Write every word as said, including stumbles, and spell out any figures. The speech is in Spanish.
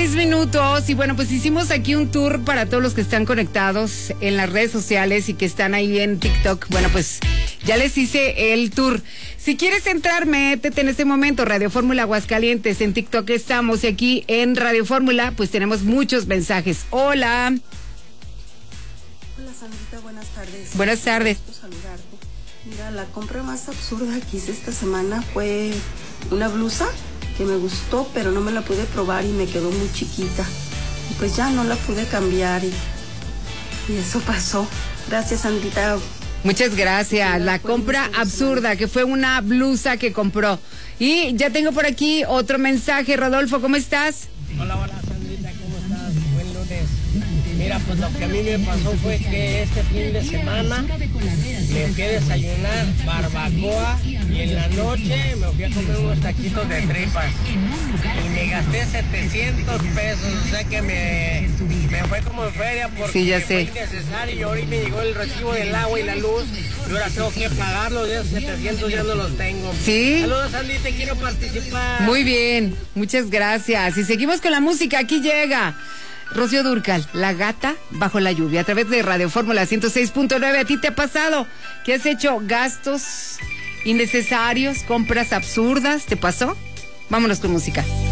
seis minutos y bueno, pues hicimos aquí un tour para todos los que están conectados en las redes sociales y que están ahí en TikTok. Bueno, pues ya les hice el tour. Si quieres entrar, métete en este momento, Radio Fórmula Aguascalientes, en TikTok estamos y aquí en Radio Fórmula pues tenemos muchos mensajes. Hola. Hola Sandrita, buenas tardes. Buenas tardes. Un gusto saludarte. Mira, la compra más absurda que hice esta semana fue una blusa que me gustó, pero no me la pude probar y me quedó muy chiquita. Y pues ya no la pude cambiar y, y eso pasó. Gracias, Sandrita. Muchas gracias. La compra absurda, que fue una blusa que compró. Y ya tengo por aquí otro mensaje. Rodolfo, ¿cómo estás? Hola, hola, Sandrita, ¿cómo estás? Buen lunes. Mira, pues lo que a mí me pasó fue que este fin de semana me fui a desayunar barbacoa y en la noche me fui a comer unos taquitos de tripas y me gasté setecientos pesos, o sea que me, me fue como en feria porque sí, ya sé. fue innecesario y ahorita me llegó el recibo del agua y la luz y ahora tengo que pagarlos, de esos setecientos ya no los tengo. Sí. Saludos, Andy, te quiero participar. Muy bien, muchas gracias. Y seguimos con la música, aquí llega Rocío Dúrcal, La Gata Bajo la Lluvia, a través de Radio Fórmula ciento seis punto nueve. ¿A ti te ha pasado que has hecho gastos innecesarios, compras absurdas? ¿Te pasó? Vámonos con música.